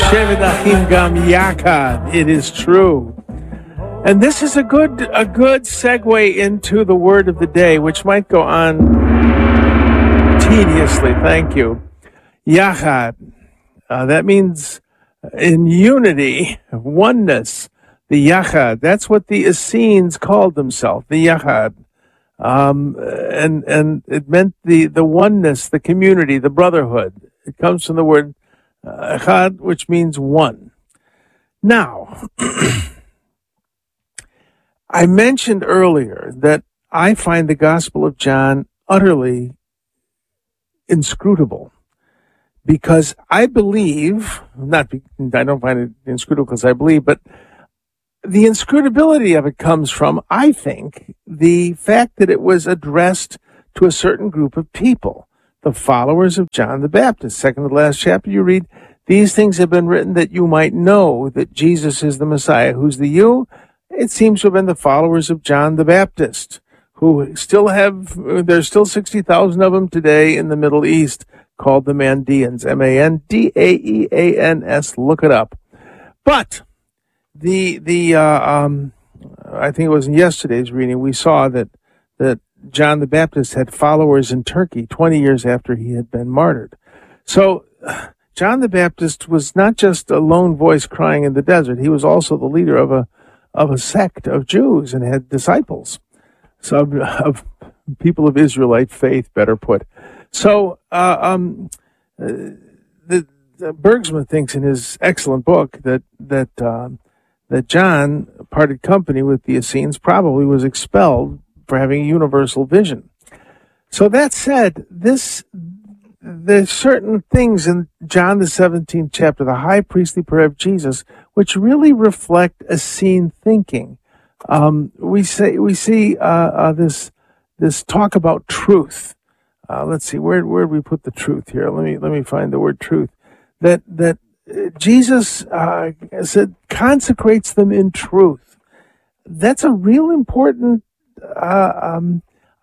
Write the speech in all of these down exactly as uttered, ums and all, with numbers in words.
Shevet Achim Gam Yakad. It is true. And this is a good a good segue into the word of the day, which might go on tediously. Thank you. Yachad. Uh, that means in unity, oneness. The Yachad. That's what the Essenes called themselves. The Yachad. Um, and and it meant the, the oneness, the community, the brotherhood. It comes from the word uh, Echad, which means one. Now, I mentioned earlier that I find the Gospel of John utterly inscrutable because I believe, not I don't find it inscrutable because I believe, but the inscrutability of it comes from, I think, the fact that it was addressed to a certain group of people, the followers of John the Baptist. Second to the last chapter, you read, "These things have been written that you might know that Jesus is the Messiah." Who's the you? It seems to have been the followers of John the Baptist, who still have, there's still sixty thousand of them today in the Middle East, called the Mandeans, M A N D A E A N S. Look it up. But the, the uh, um, I think it was in yesterday's reading, we saw that, that John the Baptist had followers in Turkey twenty years after he had been martyred. So John the Baptist was not just a lone voice crying in the desert. He was also the leader of a of a sect of Jews and had disciples, so of, of people of Israelite faith, better put. So uh, um, uh, the, the Bergsman thinks in his excellent book that that uh, that John parted company with the Essenes, probably was expelled for having a universal vision. So that said, this there's certain things in John the seventeenth chapter, the high priestly prayer of Jesus, which really reflect Essene thinking. Um, we say we see uh, uh, this this talk about truth. Uh, let's see, where where did we put the truth here? Let me let me find the word truth. That that uh, Jesus uh, said consecrates them in truth. That's a real important uh, um,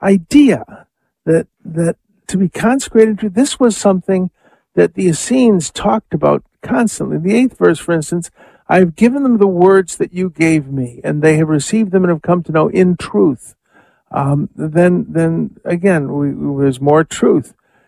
idea. That that. To be consecrated to, this was something that the Essenes talked about constantly. The eighth verse, for instance, "I have given them the words that you gave me, and they have received them and have come to know in truth." Um, then, then again, we, there's more truth.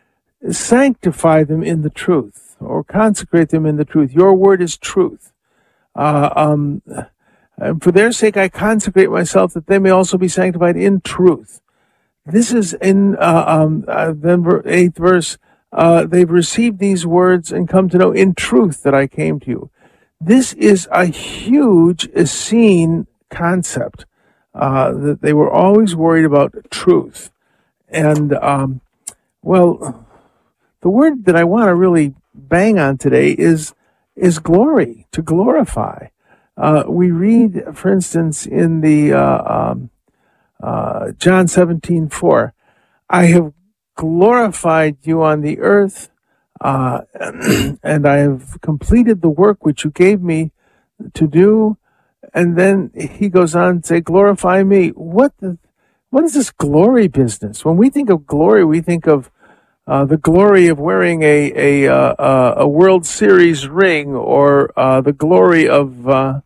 "Sanctify them in the truth," or consecrate them in the truth. "Your word is truth. Uh, um, and for their sake I consecrate myself, that they may also be sanctified in truth." This is in uh, um, uh, then eighth verse. Uh, "they've received these words and come to know in truth that I came to you." This is a huge Essene concept, uh, that they were always worried about truth. And, um, well, the word that I want to really bang on today is is glory, to glorify. Uh, we read, for instance, in the uh, um, Uh, John seventeen four, "I have glorified you on the earth, uh, and I have completed the work which you gave me to do." And then he goes on to say, "Glorify me." What the, what is this glory business? When we think of glory, we think of uh, the glory of wearing a a, uh, a World Series ring, or uh, the glory of uh,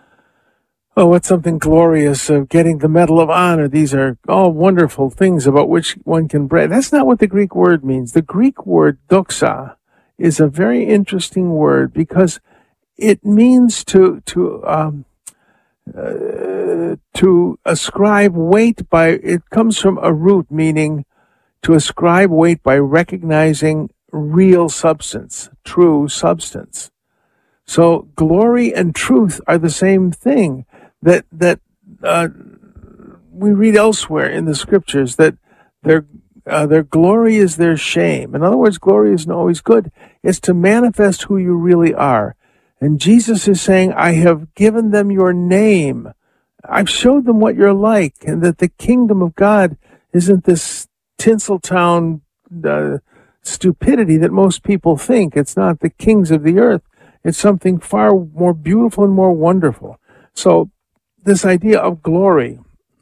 oh, what's something glorious of getting the Medal of Honor. These are all wonderful things about which one can brag. That's not what the Greek word means. The Greek word doxa is a very interesting word because it means to to um, uh, to ascribe weight by. It comes from a root meaning to ascribe weight by recognizing real substance, true substance. So glory and truth are the same thing. That that uh, we read elsewhere in the scriptures that their uh, their glory is their shame. In other words, glory isn't always good. It's to manifest who you really are. And Jesus is saying, "I have given them your name. I've showed them what you're like, and that the kingdom of God isn't this Tinseltown uh, stupidity that most people think. It's not the kings of the earth. It's something far more beautiful and more wonderful." So this idea of glory,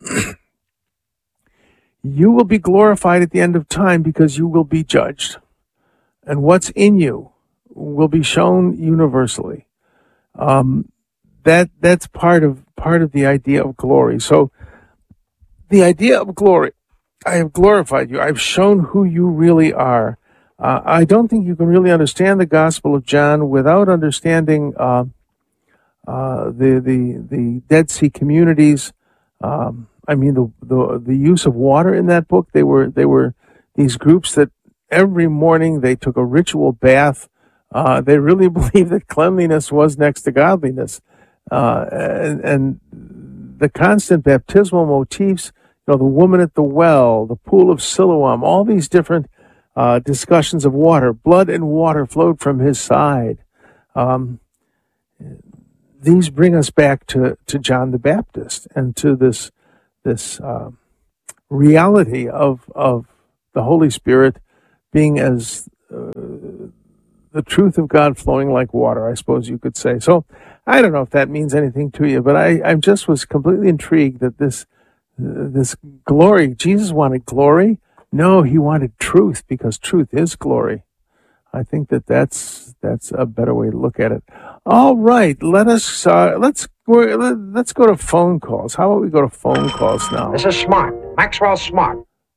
you will be glorified at the end of time because you will be judged. And what's in you will be shown universally. Um, that that's part of part of the idea of glory. So the idea of glory, I have glorified you. I've shown who you really are. Uh, I don't think you can really understand the Gospel of John without understanding uh, uh, the the the Dead Sea communities. Um, I mean, the, the the use of water in that book. They were they were these groups that every morning they took a ritual bath. Uh, they really believed that cleanliness was next to godliness, uh, and, and the constant baptismal motifs. You know, the woman at the well, the pool of Siloam, all these different uh, discussions of water. Blood and water flowed from his side. Um, these bring us back to, to John the Baptist and to this this uh, reality of of the Holy Spirit being as uh, the truth of God flowing like water, I suppose you could say. So I don't know if that means anything to you, but I, I just was completely intrigued that this this glory, Jesus wanted glory. No, he wanted truth, because truth is glory. I think that that's that's a better way to look at it. All right, let us uh, let's we're, let's go to phone calls. How about we go to phone calls now? This is Smart, Maxwell Smart.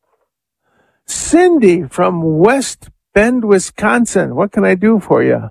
Cindy from West Bend, Wisconsin. What can I do for you?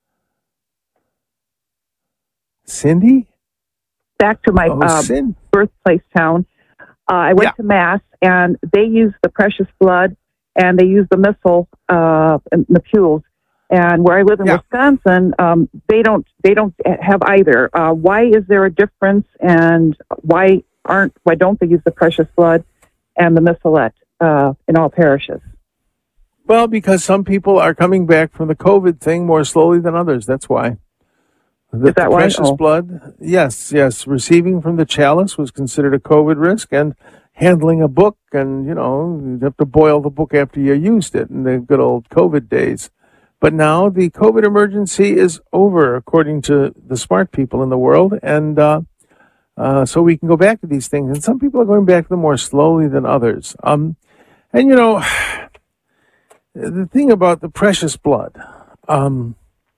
Cindy? Back to my Oh, uh, Cindy. birthplace town. Uh, I went Yeah. to Mass, and they used the precious blood, and they used the missal, uh, and the pules. And where I live in Yeah. Wisconsin, um, they don't they don't have either. Uh, why is there a difference, and why aren't why don't they use the precious blood and the missalette uh, in all parishes? Well, because some people are coming back from the COVID thing more slowly than others. That's why. The, Is that the why? precious Oh. blood, yes, yes. Receiving from the chalice was considered a COVID risk, and handling a book, and you know, you'd have to boil the book after you used it in the good old COVID days. But now the COVID emergency is over, according to the smart people in the world, and uh, uh, so we can go back to these things. And some people are going back to them more slowly than others. Um, and you know, the thing about the precious blood. Um,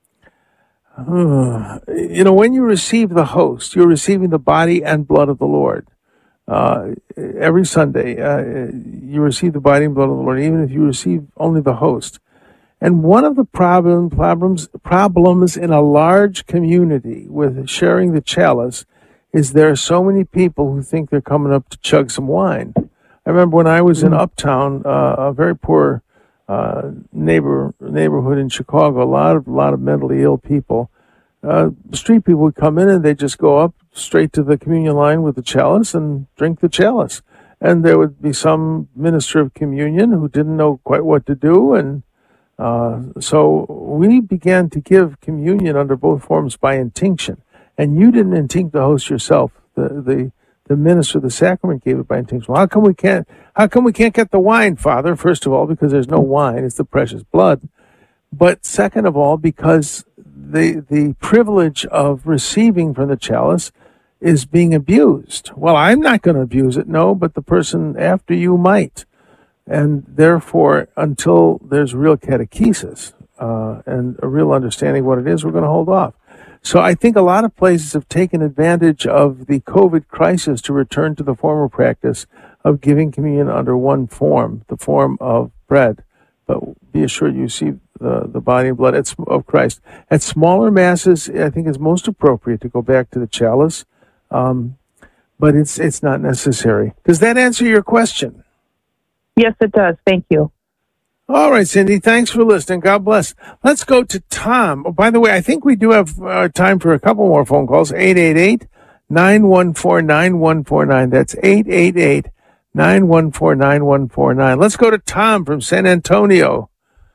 Uh, you know, when you receive the host, you're receiving the body and blood of the Lord. Uh, every Sunday, uh, you receive the body and blood of the Lord, even if you receive only the host. And one of the problem, problems problems in a large community with sharing the chalice is there are so many people who think they're coming up to chug some wine. I remember when I was in Uptown, uh, a very poor uh, neighbor neighborhood in Chicago, a lot of a lot of mentally ill people. Uh, street people would come in and they just go up straight to the communion line with the chalice and drink the chalice. And there would be some minister of communion who didn't know quite what to do, and uh, so we began to give communion under both forms by intinction. And you didn't intinct the host yourself. The the the minister of the sacrament gave it by intinction. Well, how come we can't? How come we can't get the wine, Father? First of all, because there's no wine; it's the precious blood. But second of all, because the the privilege of receiving from the chalice is being abused. Well, I'm not going to abuse it, no, but the person after you might. And therefore, until there's real catechesis uh, and a real understanding of what it is, we're going to hold off. So I think a lot of places have taken advantage of the COVID crisis to return to the former practice of giving communion under one form, the form of bread. But be assured you receive the, the body and blood of Christ. At smaller masses, I think it's most appropriate to go back to the chalice, um, but it's it's not necessary. Does that answer your question? Yes, it does. Thank you. All right, Cindy, thanks for listening. God bless. Let's go to Tom. Oh, by the way, I think we do have uh, time for a couple more phone calls. eight eight eight, nine one four, nine one four nine. That's eight eight eight, nine one four, nine one four nine. Let's go to Tom from San Antonio.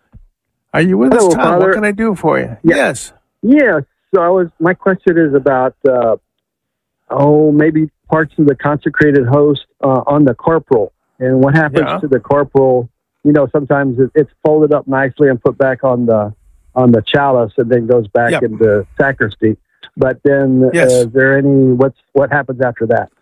Are you with Hello, us, Tom? Father. What can I do for you? Yeah. Yes. Yes. So I was. My question is about uh, oh, maybe parts of the consecrated host uh, on the corporal, and what happens Yeah. to the corporal. You know, sometimes it, it's folded up nicely and put back on the on the chalice, and then goes back Yep. into sacristy. But then, Yes. uh, is there any? What's what happens after that?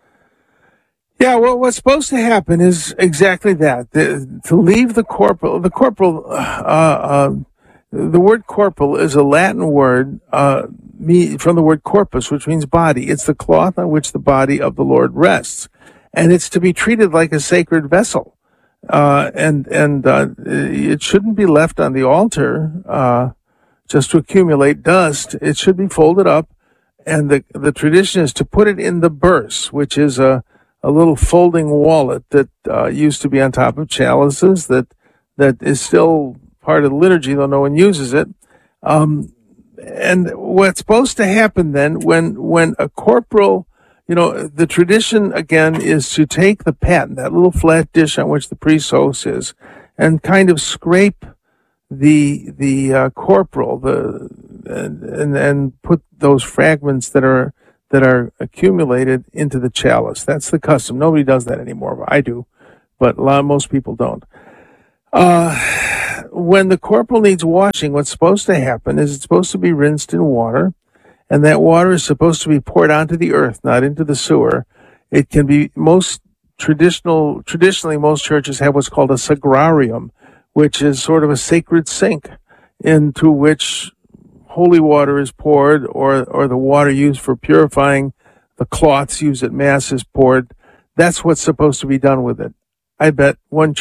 Yeah, well, what's supposed to happen is exactly that. The, to leave the corporal, the corporal, uh, uh, The word corporal is a Latin word uh, me, from the word corpus, which means body. It's the cloth on which the body of the Lord rests, and it's to be treated like a sacred vessel. Uh, and and uh, it shouldn't be left on the altar uh, just to accumulate dust. It should be folded up, and the the tradition is to put it in the burse, which is a a little folding wallet that uh, used to be on top of chalices. That that is still part of the liturgy, though no one uses it. Um, and what's supposed to happen then, when when a corporal, you know, the tradition again is to take the paten, that little flat dish on which the priest's host is, and kind of scrape the the uh, corporal, the and, and and put those fragments that are that are accumulated into the chalice. That's the custom. Nobody does that anymore. I do, but a lot most people don't. Uh, when the corporal needs washing, what's supposed to happen is it's supposed to be rinsed in water, and that water is supposed to be poured onto the earth, not into the sewer. It can be most traditional, traditionally most churches have what's called a sagrarium, which is sort of a sacred sink into which holy water is poured, or, or the water used for purifying the cloths used at mass is poured. That's what's supposed to be done with it. I bet one